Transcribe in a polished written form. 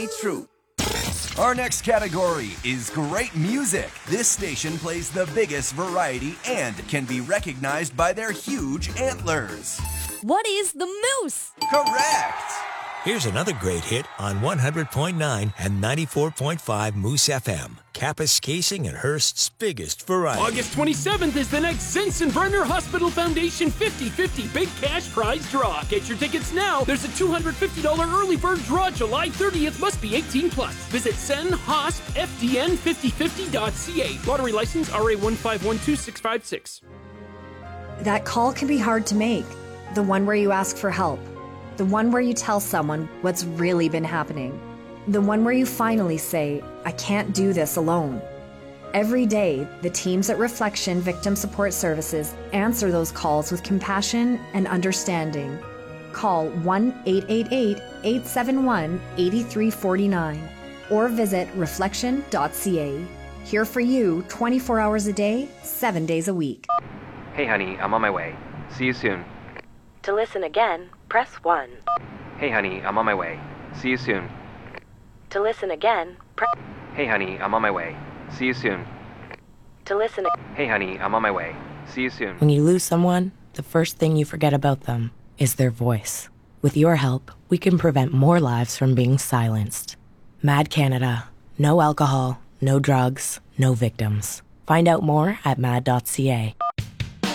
be true. Our next category is great music. This station plays the biggest variety and can be recognized by their huge antlers. What is the moose? Correct! Here's another great hit on 100.9 and 94.5 Moose FM. Kappas Casing and Hearst's biggest variety. August 27th is the next Sensenbrenner Hospital Foundation 50-50 Big Cash Prize Draw. Get your tickets now. There's a $250 early bird draw July 30th. Must be 18 plus. Visit senhospfdn5050.ca. Lottery license RA 1512656. That call can be hard to make. The one where you ask for help. The one where you tell someone what's really been happening. The one where you finally say, I can't do this alone. Every day, the teams at Reflection Victim Support Services answer those calls with compassion and understanding. Call 1-888-871-8349 or visit reflection.ca. Here for you 24 hours a day, 7 days a week. Hey honey, I'm on my way. See you soon. To listen again, press 1. Hey honey, I'm on my way. See you soon. To listen again, press... Hey honey, I'm on my way. See you soon. To listen... Hey honey, I'm on my way. See you soon. When you lose someone, the first thing you forget about them is their voice. With your help, we can prevent more lives from being silenced. MAD Canada. No alcohol, no drugs, no victims. Find out more at mad.ca.